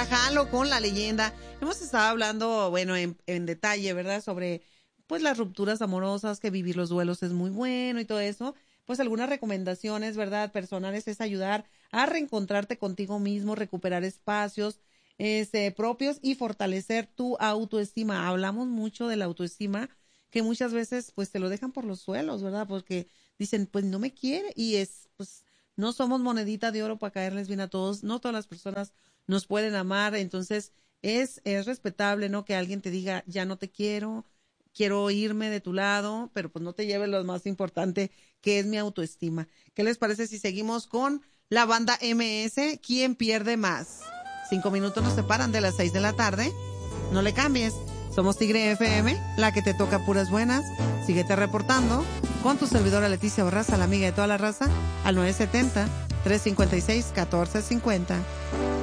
Jalo con la leyenda. Hemos estado hablando, bueno, en detalle, ¿verdad? Sobre, pues, las rupturas amorosas, que vivir los duelos es muy bueno y todo eso. Pues algunas recomendaciones, ¿verdad? Personales es ayudar a reencontrarte contigo mismo, recuperar espacios propios y fortalecer tu autoestima. Hablamos mucho de la autoestima, que muchas veces, pues, te lo dejan por los suelos, ¿verdad? Porque dicen, pues, no me quiere y pues, no somos monedita de oro para caerles bien a todos. No todas las personas nos pueden amar, entonces es respetable, ¿no? Que alguien te diga, ya no te quiero, quiero irme de tu lado, pero pues no te lleves lo más importante, que es mi autoestima. ¿Qué les parece si seguimos con la banda MS? ¿Quién pierde más? 5 minutos nos separan de las 6 de la tarde. No le cambies. Somos Tigre FM, la que te toca puras buenas. Síguete reportando con tu servidora Leticia Barraza, la amiga de toda la raza, al 970-356-1450.